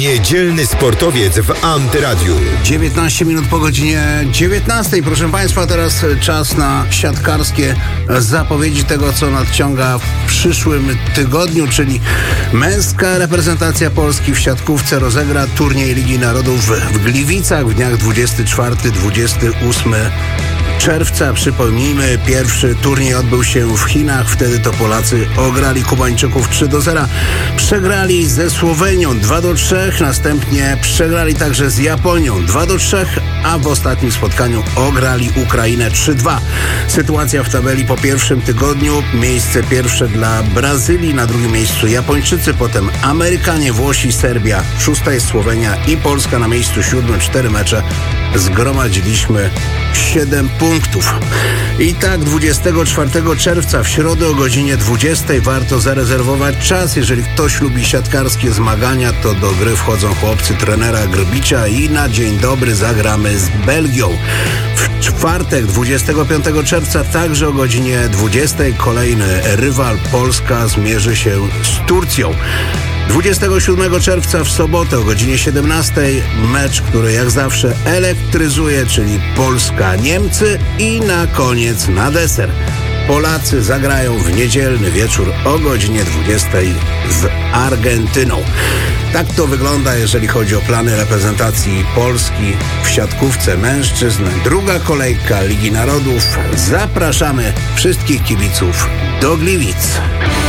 Niedzielny sportowiec w Antyradiu. 19 minut po godzinie 19. Proszę Państwa, teraz czas na siatkarskie zapowiedzi tego, co nadciąga w przyszłym tygodniu, czyli męska reprezentacja Polski w siatkówce rozegra turniej Ligi Narodów w Gliwicach w dniach 24-28 czerwca. Przypomnijmy, pierwszy turniej odbył się w Chinach. Wtedy to Polacy ograli Kubańczyków 3-0. Przegrali ze Słowenią 2-3. Następnie przegrali także z Japonią 2-3, a w ostatnim spotkaniu ograli Ukrainę 3-2. Sytuacja w tabeli po pierwszym tygodniu: miejsce pierwsze dla Brazylii, na drugim miejscu Japończycy, potem Amerykanie, Włosi, Serbia, szósta jest Słowenia i Polska na miejscu 7. 4 mecze. Zgromadziliśmy 7 punktów. I tak 24 czerwca w środę o godzinie 20 warto zarezerwować czas. Jeżeli ktoś lubi siatkarskie zmagania, to do gry wchodzą chłopcy trenera Grbicia i na dzień dobry zagramy z Belgią. W czwartek 25 czerwca także o godzinie 20 kolejny rywal, Polska zmierzy się z Turcją. 27 czerwca w sobotę o godzinie 17 mecz, który jak zawsze elektryzuje, czyli Polska-Niemcy i na koniec, na deser, Polacy zagrają w niedzielny wieczór o godzinie 20 z Argentyną. Tak to wygląda, jeżeli chodzi o plany reprezentacji Polski w siatkówce mężczyzn. Druga kolejka Ligi Narodów. Zapraszamy wszystkich kibiców do Gliwic.